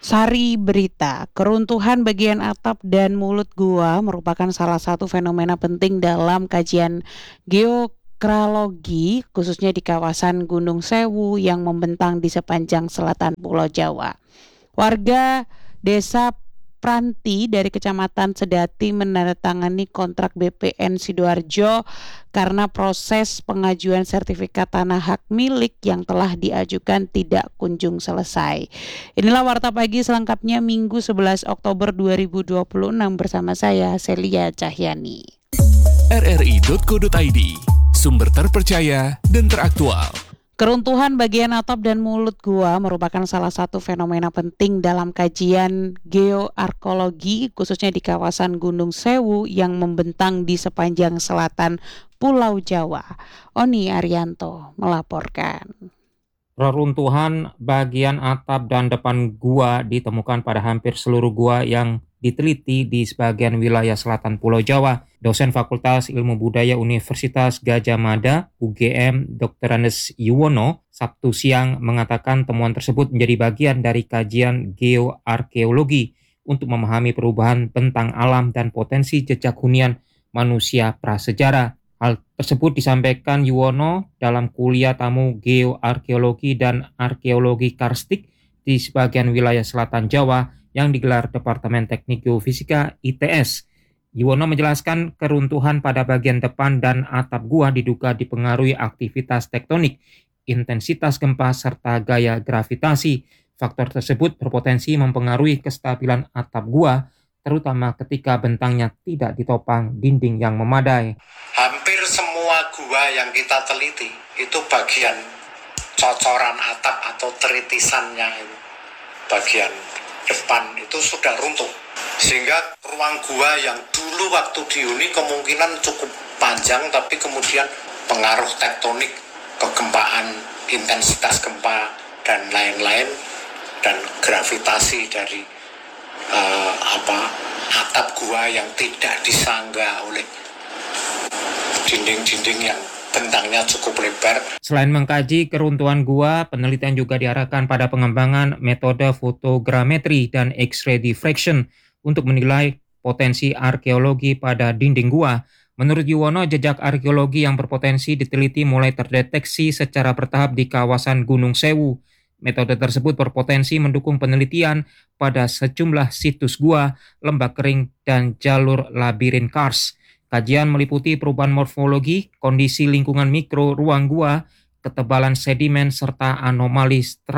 Sari berita, keruntuhan bagian atap dan mulut gua merupakan salah satu fenomena penting dalam kajian geokralogi, khususnya di kawasan Gunung Sewu yang membentang di sepanjang selatan Pulau Jawa. Warga desa Pranti dari Kecamatan Sedati menandatangani kontrak BPN Sidoarjo karena proses pengajuan sertifikat tanah hak milik yang telah diajukan tidak kunjung selesai. Inilah Warta Pagi selengkapnya Minggu 11 Oktober 2026 bersama saya Celia Cahyani. rri.co.id, sumber terpercaya dan teraktual. Keruntuhan bagian atap dan mulut gua merupakan salah satu fenomena penting dalam kajian geoarkeologi, khususnya di kawasan Gunung Sewu yang membentang di sepanjang selatan Pulau Jawa. Oni Arianto melaporkan. Reruntuhan bagian atap dan depan gua ditemukan pada hampir seluruh gua yang diteliti di sebagian wilayah selatan Pulau Jawa. Dosen Fakultas Ilmu Budaya Universitas Gadjah Mada, UGM, Dr. Andes Yuwono, Sabtu siang mengatakan temuan tersebut menjadi bagian dari kajian geoarkeologi untuk memahami perubahan bentang alam dan potensi jejak hunian manusia prasejarah. Hal tersebut disampaikan Yuwono dalam kuliah tamu geoarkeologi dan arkeologi karstik di sebagian wilayah selatan Jawa yang digelar Departemen Teknik Geofisika ITS. Yuwono menjelaskan keruntuhan pada bagian depan dan atap gua diduga dipengaruhi aktivitas tektonik, intensitas gempa, serta gaya gravitasi. Faktor tersebut berpotensi mempengaruhi kestabilan atap gua, terutama ketika bentangnya tidak ditopang dinding yang memadai. Hampir semua gua yang kita teliti itu bagian cocoran atap atau teritisannya itu, bagian depan itu sudah runtuh. Sehingga ruang gua yang dulu waktu dihuni kemungkinan cukup panjang, tapi kemudian pengaruh tektonik, kegempaan, intensitas gempa, dan lain-lain, dan gravitasi dari atap gua yang tidak disangga oleh dinding-dinding yang bentangnya cukup lebar. Selain mengkaji keruntuhan gua, penelitian juga diarahkan pada pengembangan metode fotogrametri dan X-ray diffraction untuk menilai potensi arkeologi pada dinding gua. Menurut Yuwono, jejak arkeologi yang berpotensi diteliti mulai terdeteksi secara bertahap di kawasan Gunung Sewu. Metode tersebut berpotensi mendukung penelitian pada sejumlah situs gua, lembah kering, dan jalur labirin kars. Kajian meliputi perubahan morfologi, kondisi lingkungan mikro ruang gua, ketebalan sedimen, serta anomali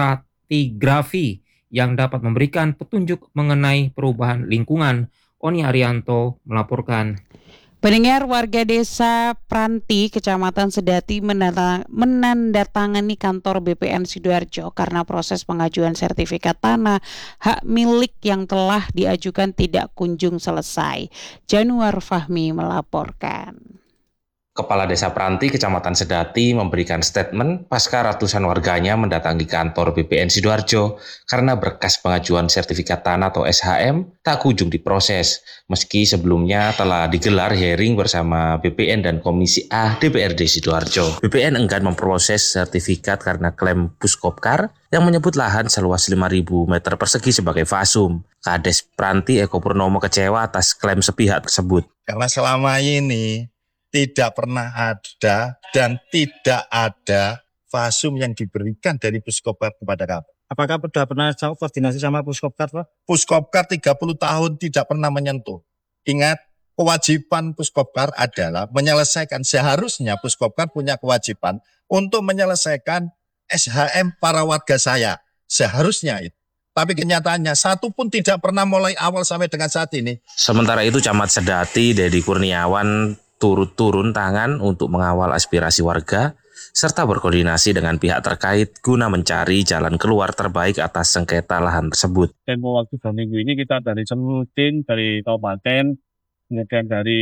stratigrafi yang dapat memberikan petunjuk mengenai perubahan lingkungan. Oni Arianto melaporkan. Pendengar, warga desa Pranti, Kecamatan Sedati menandatangani kantor BPN Sidoarjo karena proses pengajuan sertifikat tanah hak milik yang telah diajukan tidak kunjung selesai. Januar Fahmi melaporkan. Kepala Desa Pranti, Kecamatan Sedati memberikan statement pasca ratusan warganya mendatangi kantor BPN Sidoarjo karena berkas pengajuan sertifikat tanah atau SHM tak kunjung diproses, meski sebelumnya telah digelar hearing bersama BPN dan Komisi A DPRD Sidoarjo. BPN enggan memproses sertifikat karena klaim Puskopkar yang menyebut lahan seluas 5.000 meter persegi sebagai fasum. Kades Pranti Eko Purnomo kecewa atas klaim sepihak tersebut. Karena selama ini tidak pernah ada dan tidak ada fasum yang diberikan dari Puskopkar kepada kami. Apakah sudah pernah koordinasi sama Puskopkar, Pak? Puskopkar 30 tahun tidak pernah menyentuh. Ingat, kewajiban Puskopkar adalah menyelesaikan, seharusnya Puskopkar punya kewajiban untuk menyelesaikan SHM para warga saya. Seharusnya itu. Tapi kenyataannya satu pun tidak pernah mulai awal sampai dengan saat ini. Sementara itu Camat Sedati Dedi Kurniawan turun tangan untuk mengawal aspirasi warga serta berkoordinasi dengan pihak terkait guna mencari jalan keluar terbaik atas sengketa lahan tersebut. Tempo waktu 2 minggu ini kita dari Semudin, dari Kabupaten, kemudian dari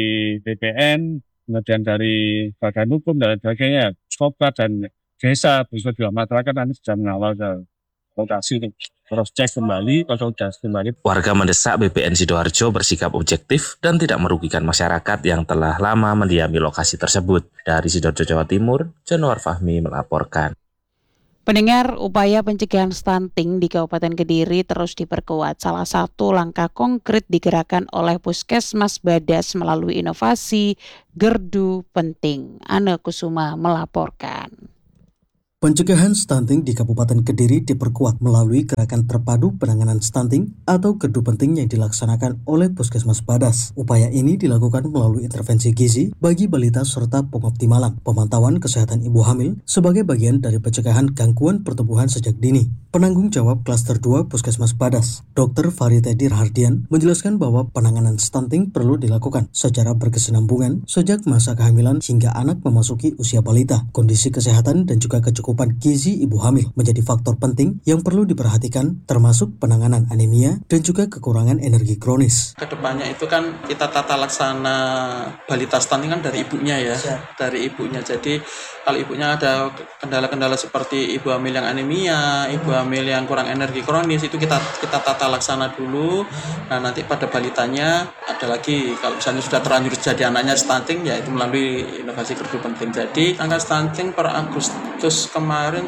BPN, kemudian dari Badan Hukum dan sebagainya, Puskopkar dan desa, bersama juga masyarakat nanti sudah mengawal lokasi ini. Terus cek kembali, konsolidasi kembali. Warga mendesak BPN Sidoarjo bersikap objektif dan tidak merugikan masyarakat yang telah lama mendiami lokasi tersebut. Dari Sidoarjo, Jawa Timur, Januar Fahmi melaporkan. Pendengar, upaya pencegahan stunting di Kabupaten Kediri terus diperkuat. Salah satu langkah konkret digerakkan oleh Puskesmas Badas melalui inovasi Gerdu Penting. Ana Kusuma melaporkan. Pencegahan stunting di Kabupaten Kediri diperkuat melalui gerakan terpadu penanganan stunting atau Gerdu Penting yang dilaksanakan oleh Puskesmas Badas. Upaya ini dilakukan melalui intervensi gizi bagi balita serta pengoptimalan pemantauan kesehatan ibu hamil sebagai bagian dari pencegahan gangguan pertumbuhan sejak dini. Penanggung jawab Klaster 2 Puskesmas Badas, Dr. Faritedi Rahardian, menjelaskan bahwa penanganan stunting perlu dilakukan secara berkesinambungan sejak masa kehamilan hingga anak memasuki usia balita. Kondisi kesehatan dan juga kecukupan gizi ibu hamil menjadi faktor penting yang perlu diperhatikan, termasuk penanganan anemia dan juga kekurangan energi kronis. Kedepannya itu kan kita tata laksana balita stunting kan dari ibunya ya, dari ibunya. Jadi kalau ibunya ada kendala-kendala seperti ibu hamil yang anemia, ibu hamil yang kurang energi kronis, itu kita tata laksana dulu. Nah nanti pada balitanya ada lagi, kalau misalnya sudah terlanjur jadi anaknya stunting, ya itu melalui inovasi Gerdu Penting. Jadi angka stunting per Agustus kemarin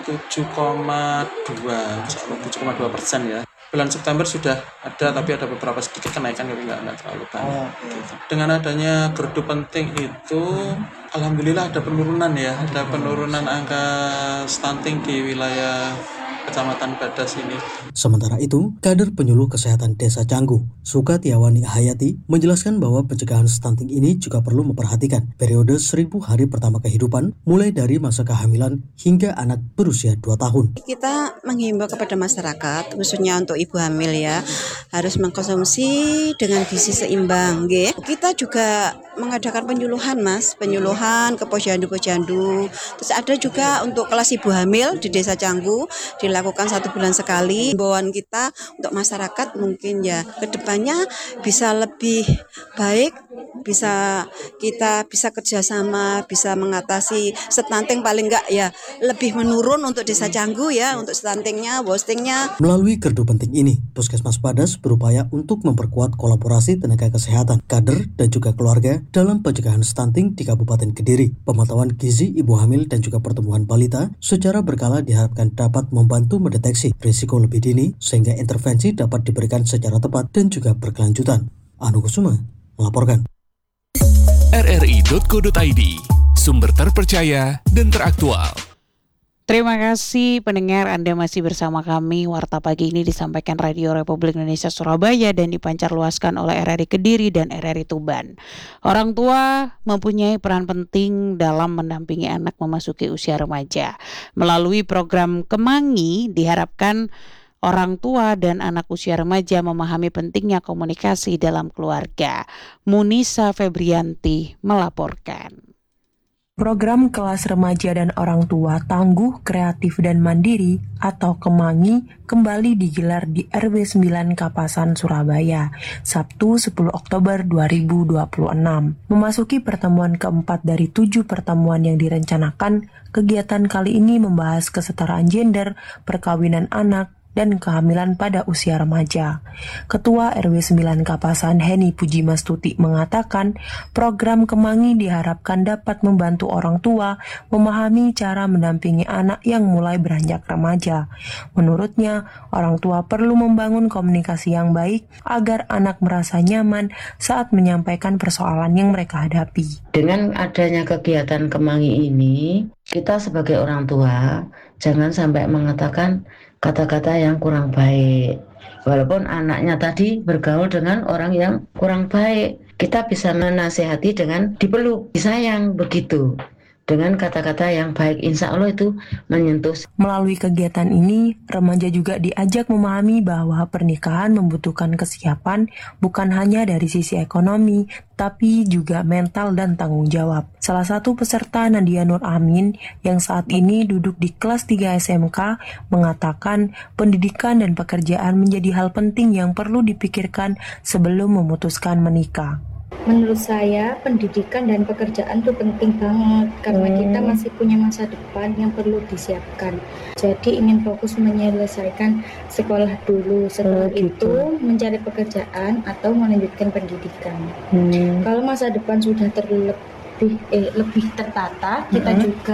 7,2% ya. Bulan September sudah ada, tapi ada beberapa sedikit kenaikan, tapi nggak terlalu banyak. Gitu. Dengan adanya Gerdu Penting itu, alhamdulillah ada penurunan ya, ada penurunan angka stunting di wilayah Kecamatan Badas ini. Sementara itu, kader penyuluh kesehatan Desa Canggu, Sukatiawani Hayati, menjelaskan bahwa pencegahan stunting ini juga perlu memperhatikan periode 1000 hari pertama kehidupan, mulai dari masa kehamilan hingga anak berusia 2 tahun. Kita menghimbau kepada masyarakat, khususnya untuk ibu hamil ya, harus mengkonsumsi dengan gizi seimbang. Kita juga mengadakan penyuluhan penyuluhan ke posyandu-posyandu. Terus ada juga untuk kelas ibu hamil di Desa Canggu, dilakukan 1 bulan sekali. Himbauan kita untuk masyarakat mungkin ya kedepannya bisa lebih baik, kita bisa kerjasama, bisa mengatasi stunting, paling enggak ya lebih menurun untuk Desa Canggu ya, untuk stuntingnya, wastingnya. Melalui Gerdu Penting ini, Puskesmas Badas berupaya untuk memperkuat kolaborasi tenaga kesehatan, kader dan juga keluarga dalam pencegahan stunting di Kabupaten Kediri. Pemantauan gizi ibu hamil dan juga pertumbuhan balita secara berkala diharapkan dapat membantu mendeteksi risiko lebih dini sehingga intervensi dapat diberikan secara tepat dan juga berkelanjutan. Anu Kusuma melaporkan. rri.co.id, sumber terpercaya dan teraktual. Terima kasih pendengar, Anda masih bersama kami. Warta pagi ini disampaikan Radio Republik Indonesia Surabaya dan dipancarluaskan oleh RRI Kediri dan RRI Tuban. Orang tua mempunyai peran penting dalam mendampingi anak memasuki usia remaja. Melalui program Kemangi diharapkan orang tua dan anak usia remaja memahami pentingnya komunikasi dalam keluarga. Munisa Febrianti melaporkan. Program Kelas Remaja dan Orang Tua Tangguh, Kreatif dan Mandiri atau Kemangi kembali digelar di RW 9 Kapasan, Surabaya, Sabtu 10 Oktober 2026. Memasuki pertemuan keempat dari 7 pertemuan yang direncanakan, kegiatan kali ini membahas kesetaraan gender, perkawinan anak, dan kehamilan pada usia remaja. Ketua RW 9 Kapasan Heni Pujimastuti mengatakan program Kemangi diharapkan dapat membantu orang tua memahami cara mendampingi anak yang mulai beranjak remaja. Menurutnya, orang tua perlu membangun komunikasi yang baik agar anak merasa nyaman saat menyampaikan persoalan yang mereka hadapi. Dengan adanya kegiatan Kemangi ini, kita sebagai orang tua jangan sampai mengatakan kata-kata yang kurang baik. Walaupun anaknya tadi bergaul dengan orang yang kurang baik, kita bisa menasihati dengan dipeluk, disayang, begitu. Dengan kata-kata yang baik, insya Allah itu menyentuh. Melalui kegiatan ini, remaja juga diajak memahami bahwa pernikahan membutuhkan kesiapan bukan hanya dari sisi ekonomi, tapi juga mental dan tanggung jawab. Salah satu peserta, Nadia Nur Amin, yang saat ini duduk di kelas 3 SMK, mengatakan pendidikan dan pekerjaan menjadi hal penting yang perlu dipikirkan sebelum memutuskan menikah. Menurut saya pendidikan dan pekerjaan itu penting banget karena kita masih punya masa depan yang perlu disiapkan. Jadi ingin fokus menyelesaikan sekolah dulu, setelah itu mencari pekerjaan atau melanjutkan pendidikan. Kalau masa depan sudah lebih tertata, kita juga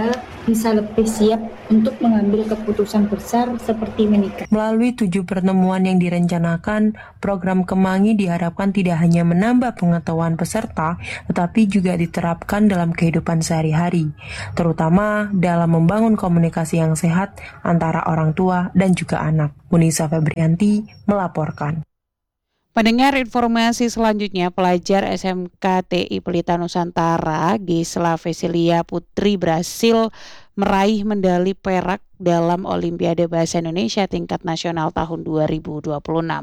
bisa lebih siap untuk mengambil keputusan besar seperti menikah. Melalui 7 pertemuan yang direncanakan, program Kemangi diharapkan tidak hanya menambah pengetahuan peserta, tetapi juga diterapkan dalam kehidupan sehari-hari, terutama dalam membangun komunikasi yang sehat antara orang tua dan juga anak. Munisa Febrianti melaporkan. Pendengar informasi selanjutnya, pelajar SMK TI Pelita Nusantara Gisela Vesilia Putri berhasil meraih medali perak dalam Olimpiade Bahasa Indonesia tingkat nasional tahun 2026.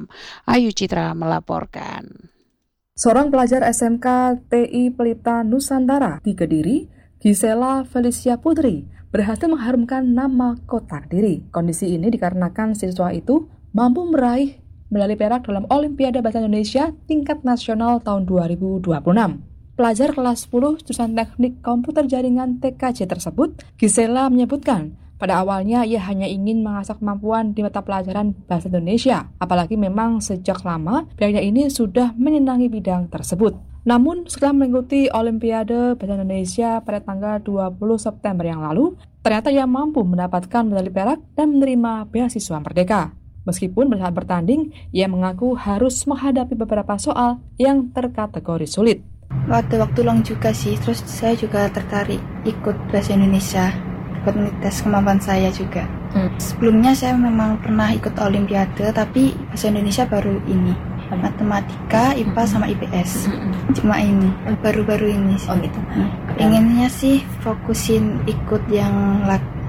Ayu Citra melaporkan. Seorang pelajar SMK TI Pelita Nusantara di Kediri, Gisela Vesilia Putri, berhasil mengharumkan nama kota Kediri. Kondisi ini dikarenakan siswa itu mampu meraih medali perak dalam Olimpiade Bahasa Indonesia tingkat nasional tahun 2026. Pelajar kelas 10 jurusan Teknik Komputer Jaringan TKJ tersebut, Gisela menyebutkan, pada awalnya ia hanya ingin mengasah kemampuan di mata pelajaran Bahasa Indonesia, apalagi memang sejak lama pihaknya ini sudah menyenangi bidang tersebut. Namun setelah mengikuti Olimpiade Bahasa Indonesia pada tanggal 20 September yang lalu, ternyata ia mampu mendapatkan medali perak dan menerima beasiswa merdeka. Meskipun saat bertanding, ia mengaku harus menghadapi beberapa soal yang terkategori sulit. Waktu luang juga sih, terus saya juga tertarik ikut Bahasa Indonesia, buat mengetes kemampuan saya juga. Sebelumnya saya memang pernah ikut Olimpiade, tapi Bahasa Indonesia baru ini. Matematika, IPA, sama IPS. Cuma ini, baru-baru ini sih. Oh gitu. Pengennya sih fokusin ikut yang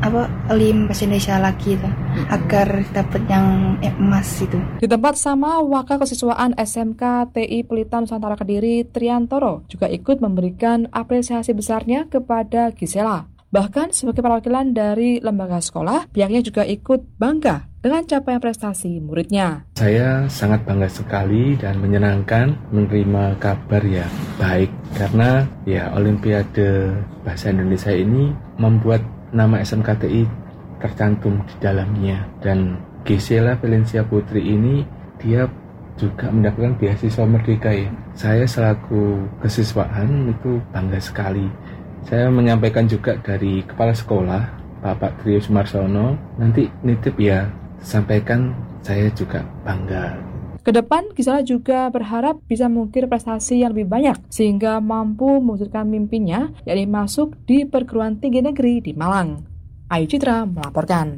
Olim Bahasa Indonesia lagi tuh, agar dapat yang emas itu. Di tempat sama, Wakil Kesiswaan SMK TI Pelita Nusantara Kediri Triantoro juga ikut memberikan apresiasi besarnya kepada Gisela. Bahkan sebagai perwakilan dari lembaga sekolah, pihaknya juga ikut bangga dengan capaian prestasi muridnya. Saya sangat bangga sekali dan menyenangkan menerima kabar ya baik, karena ya Olimpiade Bahasa Indonesia ini membuat nama SMKTI tercantum di dalamnya, dan Gisela Vesilia Putri ini dia juga mendapatkan beasiswa merdeka ya. Saya selaku kesiswaan itu bangga sekali. Saya menyampaikan juga dari kepala sekolah Bapak Trio Sumarsono, nanti nitip ya, sampaikan saya juga bangga. Kedepan, Gisela juga berharap bisa mengukir prestasi yang lebih banyak sehingga mampu mewujudkan mimpinya, yakni masuk di perguruan tinggi negeri di Malang. Ayu Citra melaporkan.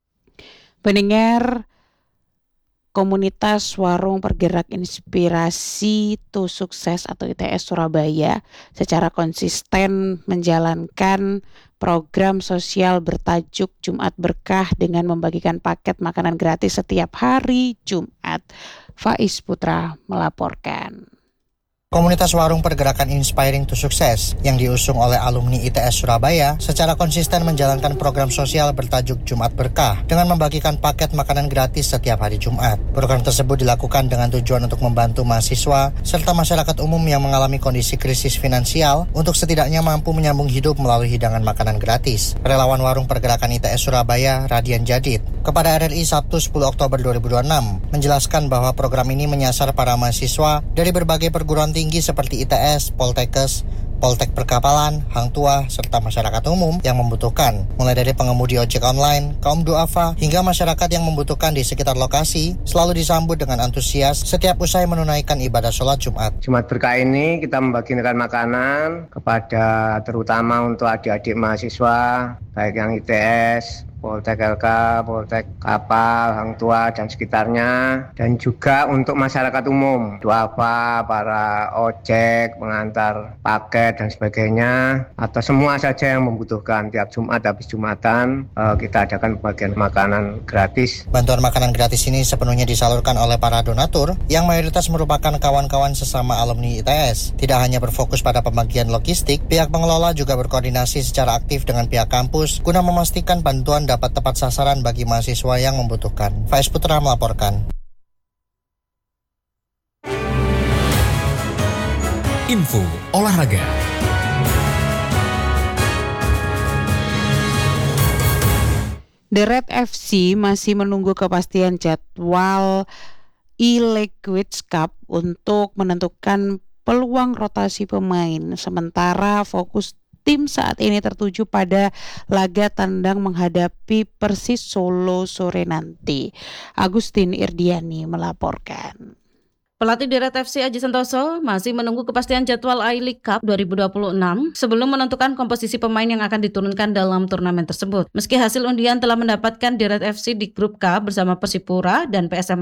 Pendengar, komunitas Warung Pergerak Inspirasi to Sukses atau ITS Surabaya secara konsisten menjalankan program sosial bertajuk Jumat Berkah dengan membagikan paket makanan gratis setiap hari Jumat. Faiz Putra melaporkan. Komunitas Warung Pergerakan Inspiring to Success yang diusung oleh alumni ITS Surabaya secara konsisten menjalankan program sosial bertajuk Jumat Berkah dengan membagikan paket makanan gratis setiap hari Jumat. Program tersebut dilakukan dengan tujuan untuk membantu mahasiswa serta masyarakat umum yang mengalami kondisi krisis finansial untuk setidaknya mampu menyambung hidup melalui hidangan makanan gratis. Relawan Warung Pergerakan ITS Surabaya, Radian Jadid, kepada RRI Sabtu 10 Oktober 2026 menjelaskan bahwa program ini menyasar para mahasiswa dari berbagai perguruan tinggi seperti ITS, Poltekkes, Poltek Perkapalan, Hang Tuah, serta masyarakat umum yang membutuhkan, mulai dari pengemudi ojek online, kaum duafa, hingga masyarakat yang membutuhkan di sekitar lokasi, selalu disambut dengan antusias setiap usai menunaikan ibadah sholat Jumat. Jumat Berkah ini kita membagikan makanan kepada terutama untuk adik-adik mahasiswa, baik yang ITS, Poltek LK, Poltek Kapal, Hang Tuah, dan sekitarnya, dan juga untuk masyarakat umum, duafa, para ojek, pengantar paket, dan sebagainya, atau semua saja yang membutuhkan. Tiap Jumat, habis Jumatan, kita adakan pembagian makanan gratis. Bantuan makanan gratis ini sepenuhnya disalurkan oleh para donatur, yang mayoritas merupakan kawan-kawan sesama alumni ITS. Tidak hanya berfokus pada pembagian logistik, pihak pengelola juga berkoordinasi secara aktif dengan pihak kampus, guna memastikan bantuan dapat tepat sasaran bagi mahasiswa yang membutuhkan. Faiz Putra melaporkan. Info olahraga. The Red FC masih menunggu kepastian jadwal E-Liquids Cup untuk menentukan peluang rotasi pemain, sementara fokus tim saat ini tertuju pada laga tandang menghadapi Persis Solo sore nanti. Agustin Irdiani melaporkan. Pelatih Direct FC Aji Santoso masih menunggu kepastian jadwal I-League Cup 2026 sebelum menentukan komposisi pemain yang akan diturunkan dalam turnamen tersebut. Meski hasil undian telah mendapatkan Direct FC di grup K bersama Persipura dan PSM